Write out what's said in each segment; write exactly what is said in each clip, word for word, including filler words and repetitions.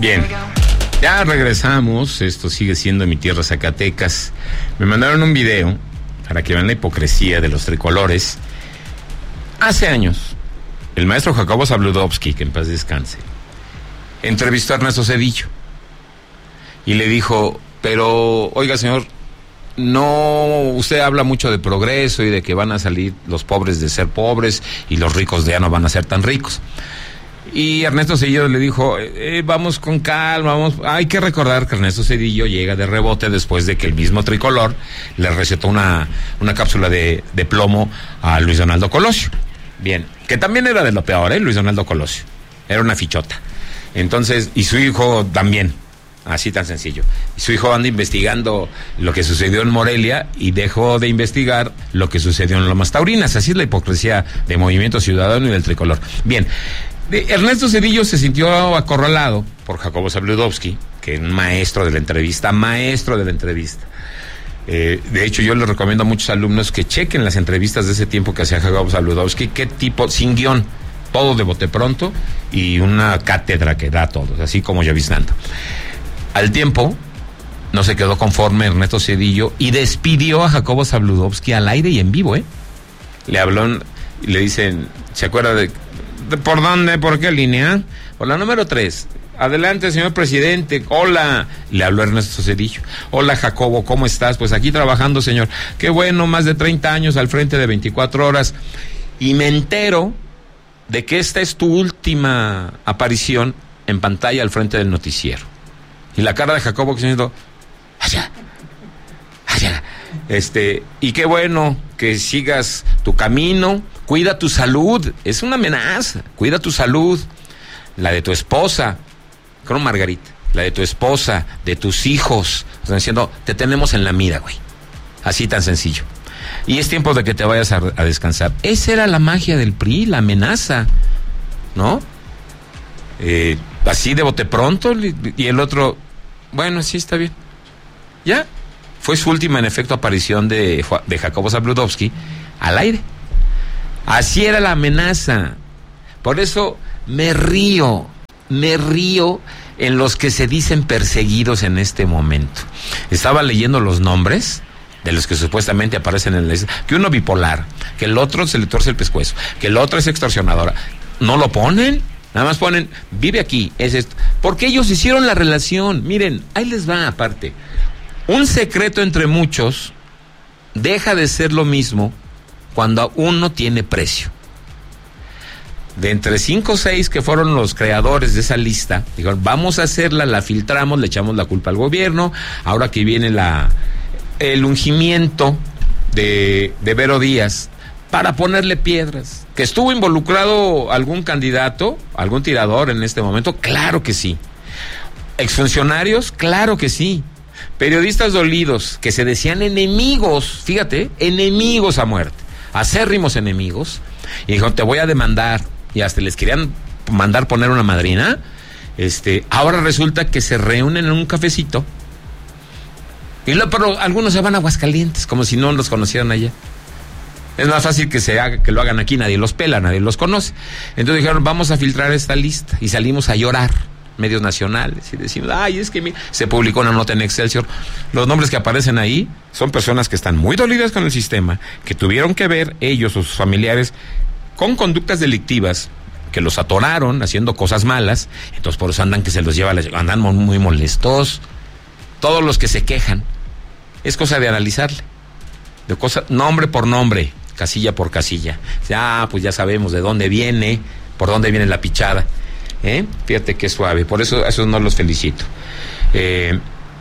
Bien, ya regresamos. Esto sigue siendo mi tierra, Zacatecas. Me mandaron un video para que vean la hipocresía de los tricolores. Hace años, el maestro Jacobo Zabludovsky, que en paz descanse, entrevistó a Ernesto Zedillo y le dijo: pero, oiga, señor, no, usted habla mucho de progreso y de que van a salir los pobres de ser pobres y los ricos de ya no van a ser tan ricos. Y Ernesto Zedillo le dijo: eh, vamos con calma, vamos. Hay que recordar que Ernesto Zedillo llega de rebote después de que el mismo tricolor le recetó una, una cápsula de, de plomo a Luis Donaldo Colosio. Bien, que también era de lo peor, ¿eh? Luis Donaldo Colosio. Era una fichota. Entonces, y su hijo también. Así tan sencillo. Su hijo anda investigando lo que sucedió en Morelia y dejó de investigar lo que sucedió en Lomas Taurinas. Así es la hipocresía de Movimiento Ciudadano y del tricolor. Bien, de Ernesto Zedillo se sintió acorralado por Jacobo Zabludovsky, que es un maestro de la entrevista, maestro de la entrevista. Eh, de hecho, yo les recomiendo a muchos alumnos que chequen las entrevistas de ese tiempo que hacía Jacobo Zabludovsky, qué tipo, sin guión, todo de bote pronto y una cátedra que da a todos, así como lloviznando. Al tiempo, no se quedó conforme Ernesto Zedillo y despidió a Jacobo Zabludovsky al aire y en vivo, ¿eh? Le habló y le dicen, ¿se acuerda de, de por dónde, por qué línea? Por la número tres. Adelante, señor presidente. Hola. Le habló Ernesto Zedillo. Hola, Jacobo, ¿cómo estás? Pues aquí trabajando, señor. Qué bueno, más de treinta años al frente de veinticuatro horas. Y me entero de que esta es tu última aparición en pantalla al frente del noticiero. Y la cara de Jacobo que se hizo, allá, allá. Este, y qué bueno que sigas tu camino, cuida tu salud, es una amenaza, cuida tu salud, la de tu esposa, con Margarita, la de tu esposa, de tus hijos, están diciendo, te tenemos en la mira, güey, así tan sencillo. Y es tiempo de que te vayas a, a descansar. Esa era la magia del P R I, la amenaza, ¿no? Eh, así de bote pronto, y el otro, bueno, sí, está bien. Ya, fue su última, en efecto, aparición de, de Jacobo Zabludovsky al aire. Así era la amenaza. Por eso me río, me río en los que se dicen perseguidos en este momento. Estaba leyendo los nombres de los que supuestamente aparecen en la lista, que uno bipolar, que el otro se le torce el pescuezo, que el otro es extorsionadora. ¿No lo ponen? Nada más ponen, vive aquí, es esto. Porque ellos hicieron la relación. Miren, ahí les va aparte. Un secreto entre muchos deja de ser lo mismo cuando uno tiene precio. De entre cinco o seis que fueron los creadores de esa lista, dijeron, vamos a hacerla, la filtramos, le echamos la culpa al gobierno. Ahora que viene la el ungimiento de, de Vero Díaz, para ponerle piedras. ¿Que estuvo involucrado algún candidato, algún tirador en este momento? Claro que sí. ¿Exfuncionarios? Claro que sí. Periodistas dolidos, que se decían enemigos, fíjate, enemigos a muerte, acérrimos enemigos, y dijo, te voy a demandar, y hasta les querían mandar poner una madrina. Este, ahora resulta que se reúnen en un cafecito, y luego, pero algunos se van a Aguascalientes, como si no los conocieran allá. Es más fácil que se haga, que lo hagan aquí, nadie los pela, nadie los conoce. Entonces dijeron, vamos a filtrar esta lista, y salimos a llorar, medios nacionales, y decimos, ay, es que mi... se publicó una nota en Excelsior. Los nombres que aparecen ahí son personas que están muy dolidas con el sistema, que tuvieron que ver ellos o sus familiares con conductas delictivas, que los atoraron haciendo cosas malas, entonces por eso andan que se los lleva, andan muy molestos. Todos los que se quejan, es cosa de analizarle, de cosa, nombre por nombre, casilla por casilla. Ya, pues ya sabemos de dónde viene, por dónde viene la pichada. ¿Eh? Fíjate qué suave, por eso a esos no los felicito. Eh,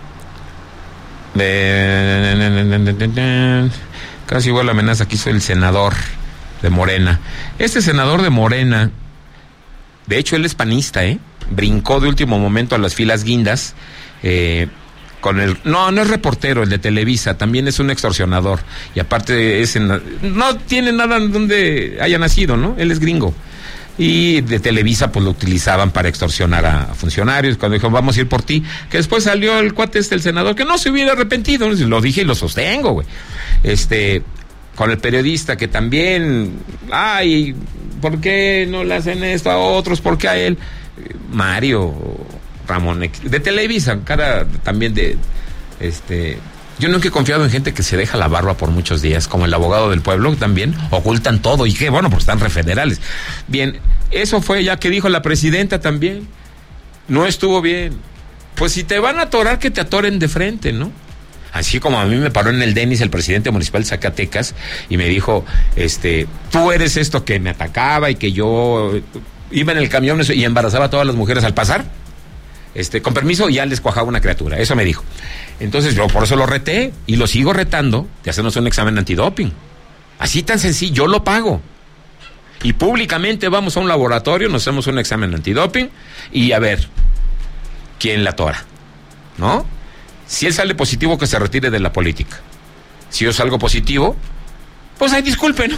eh, casi igual la amenaza que hizo el senador de Morena. Este senador de Morena, de hecho él es panista, ¿eh? Brincó de último momento a las filas guindas, eh, con el, no, no es reportero, el de Televisa, también es un extorsionador, y aparte es en, no tiene nada donde haya nacido, ¿no? Él es gringo. Y de Televisa pues lo utilizaban para extorsionar a funcionarios, cuando dijo vamos a ir por ti, que después salió el cuate este, el senador, que no se hubiera arrepentido, ¿no? Lo dije y lo sostengo, güey. Este, con el periodista que también, ay, ¿por qué no le hacen esto a otros? ¿Por qué a él? Mario, Ramón, de Televisa, cara también de, este, yo nunca he confiado en gente que se deja la barba por muchos días, como el abogado del pueblo también, ocultan todo, y que bueno, pues están refederales. Bien, eso fue ya que dijo la presidenta también, no estuvo bien. Pues si te van a atorar, que te atoren de frente, ¿no? Así como a mí me paró en el Denis el presidente municipal de Zacatecas y me dijo, este, tú eres esto que me atacaba y que yo iba en el camión y embarazaba a todas las mujeres al pasar, este, con permiso, y ya les cuajaba una criatura, eso me dijo. Entonces yo por eso lo reté y lo sigo retando de hacernos un examen antidoping. Así tan sencillo, yo lo pago. Y públicamente vamos a un laboratorio, nos hacemos un examen antidoping y a ver quién la atora, ¿no? Si él sale positivo, que se retire de la política. Si yo salgo positivo, pues ay, disculpen, ¿no?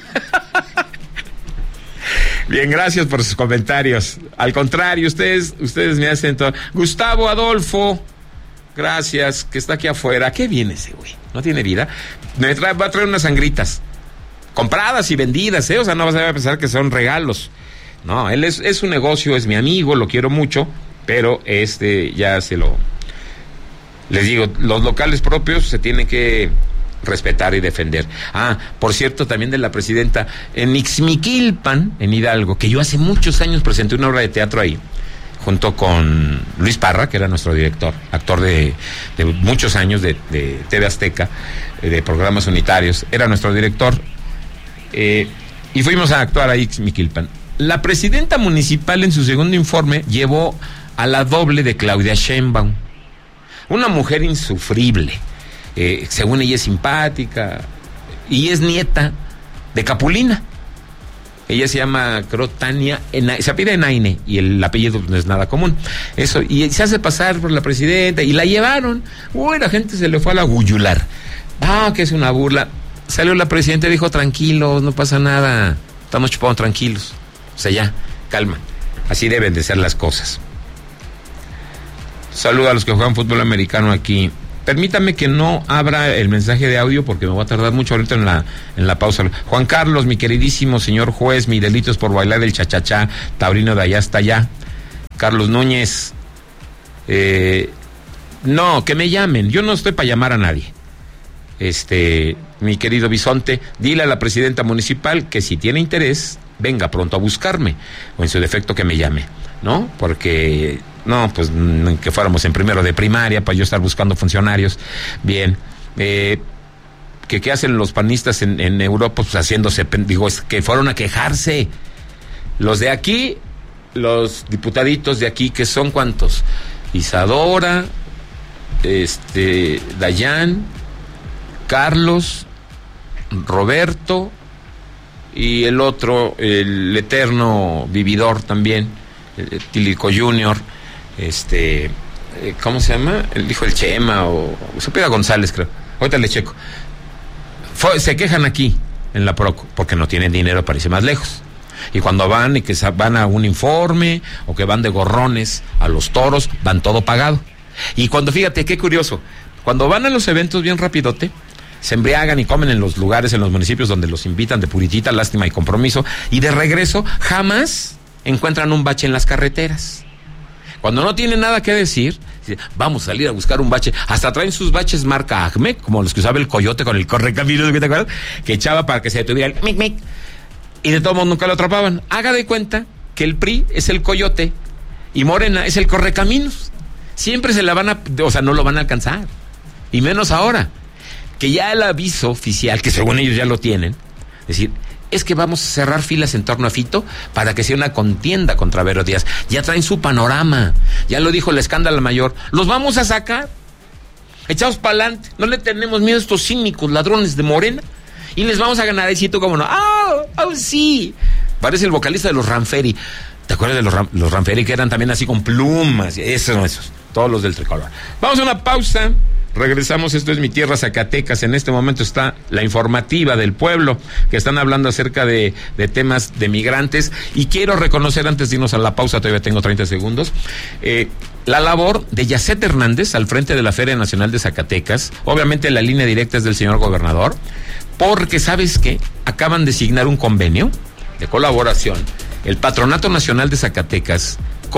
Bien, gracias por sus comentarios. Al contrario, ustedes, ustedes me hacen todo. Gustavo Adolfo, gracias, que está aquí afuera. ¿Qué viene ese güey? ¿No tiene vida? Me trae, va a traer unas sangritas compradas y vendidas, ¿eh? O sea, no vas a pensar que son regalos. No, él es, es un negocio, es mi amigo, lo quiero mucho, pero este ya se lo... Les digo, los locales propios se tienen que respetar y defender. Ah, por cierto, también de la presidenta, en Ixmiquilpan, en Hidalgo, que yo hace muchos años presenté una obra de teatro ahí, junto con Luis Parra, que era nuestro director, actor de, de muchos años de, de T V Azteca, de programas unitarios, era nuestro director, eh, y fuimos a actuar a Ixmiquilpan. La presidenta municipal en su segundo informe llevó a la doble de Claudia Sheinbaum, una mujer insufrible, eh, según ella es simpática, y es nieta de Capulina. Ella se llama, creo, Tania, Ena, se apellida Enaine, y el apellido no es nada común. Eso, y se hace pasar por la presidenta, y la llevaron. Uy, la gente se le fue a la guyular. Ah, que es una burla. Salió la presidenta y dijo, tranquilos, no pasa nada, estamos chupando tranquilos. O sea, ya, calma. Así deben de ser las cosas. Saludos a los que juegan fútbol americano aquí. Permítame que no abra el mensaje de audio porque me voy a tardar mucho ahorita en la, en la pausa. Juan Carlos, mi queridísimo señor juez, mi delito es por bailar el chachachá, taurino de allá hasta allá. Carlos Núñez, eh, no, que me llamen, yo no estoy para llamar a nadie. Este, mi querido Bisonte, dile a la presidenta municipal que si tiene interés, venga pronto a buscarme, o en su defecto que me llame, ¿no? Porque... No, pues que fuéramos en primero de primaria para yo estar buscando funcionarios. Bien, eh, que qué hacen los panistas en, en Europa, pues haciéndose, digo, es que fueron a quejarse. Los de aquí, los diputaditos de aquí, que son ¿cuántos? Isadora, este, Dayan, Carlos, Roberto y el otro, el eterno vividor también, Tilico Junior. Este, ¿cómo se llama? El hijo del Chema, o se pida González, creo. Ahorita le checo. Fue, se quejan aquí, en la Proco, porque no tienen dinero para irse más lejos. Y cuando van y que van a un informe, o que van de gorrones a los toros, van todo pagado. Y cuando, fíjate, qué curioso, cuando van a los eventos bien rapidote, se embriagan y comen en los lugares, en los municipios donde los invitan de puritita, lástima y compromiso, y de regreso jamás encuentran un bache en las carreteras. Cuando no tienen nada que decir, vamos a salir a buscar un bache. Hasta traen sus baches marca Acme, como los que usaba el Coyote con el correcaminos, ¿te acuerdas? Que echaba para que se detuviera el mic mic. Y de todos modos nunca lo atrapaban. Haga de cuenta que el P R I es el Coyote y Morena es el correcaminos. Siempre se la van a, o sea, no lo van a alcanzar. Y menos ahora, que ya el aviso oficial, que según ellos ya lo tienen, es decir, es que vamos a cerrar filas en torno a Fito para que sea una contienda contra Vero Díaz. Ya traen su panorama, ya lo dijo el escándalo mayor, los vamos a sacar, echados para adelante, no le tenemos miedo a estos cínicos ladrones de Morena, y les vamos a ganar, y tú como no, ¡ah, oh, oh, sí! Parece el vocalista de los Ranferi, ¿te acuerdas de los, Ram, los Ranferi que eran también así con plumas? Esos, esos, todos los del tricolor. Vamos a una pausa. Regresamos, esto es Mi Tierra Zacatecas. En este momento está la informativa del pueblo, que están hablando acerca de, de temas de migrantes. Y quiero reconocer, antes de irnos a la pausa, todavía tengo treinta segundos, eh, la labor de Yacet Hernández al frente de la Feria Nacional de Zacatecas. Obviamente la línea directa es del señor gobernador, porque ¿sabes qué? Acaban de signar un convenio de colaboración, el Patronato Nacional de Zacatecas, con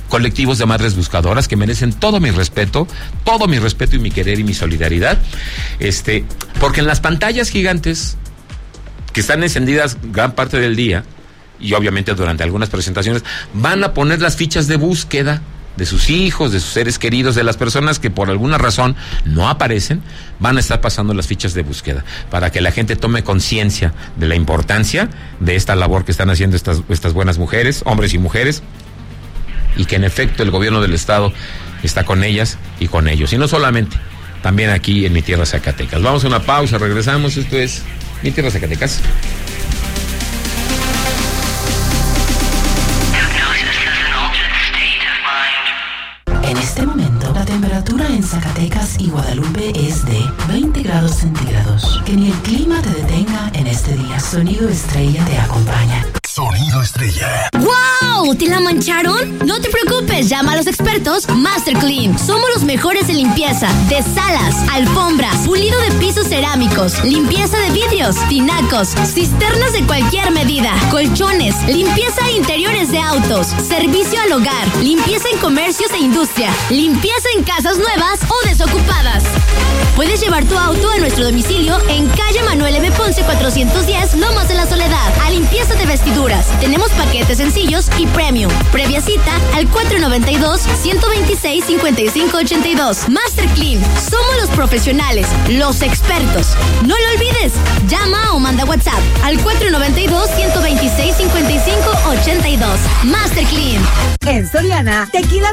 colectivos de madres buscadoras que merecen todo mi respeto, todo mi respeto y mi querer y mi solidaridad, este, porque en las pantallas gigantes que están encendidas gran parte del día, y obviamente durante algunas presentaciones, van a poner las fichas de búsqueda de sus hijos, de sus seres queridos, de las personas que por alguna razón no aparecen, van a estar pasando las fichas de búsqueda, para que la gente tome conciencia de la importancia de esta labor que están haciendo estas, estas buenas mujeres, hombres y mujeres, y que en efecto el gobierno del estado está con ellas y con ellos, y no solamente, también aquí en Mi Tierra Zacatecas. Vamos a una pausa, regresamos, esto es Mi Tierra Zacatecas. En este momento, la temperatura en Zacatecas y Guadalupe es de veinte grados centígrados. Que ni el clima te detenga en este día. Sonido Estrella te acompaña. Sonido Estrella. ¡Wow! ¿Te la mancharon? No te preocupes, llama a los expertos Master Clean. Somos los mejores en limpieza de salas, alfombras, pulido de pisos cerámicos, limpieza de vidrios, tinacos, cisternas de cualquier medida, colchones, limpieza de interiores de autos, servicio al hogar, limpieza en comercios e industria, limpieza en casas nuevas o desocupadas. Puedes llevar tu auto a nuestro domicilio en calle Manuel M. Ponce cuatrocientos diez, Lomas de la Soledad, a limpieza de vestiduras. Tenemos paquetes sencillos y premium. Previa cita al cuatro noventa y dos, ciento veintiséis, cincuenta y cinco ochenta y dos. Master Clean. Somos los profesionales, los expertos. No lo olvides. Llama o manda WhatsApp al cuatro noventa y dos, ciento veintiséis, cincuenta y cinco ochenta y dos. Master Clean. En Soriana, tequila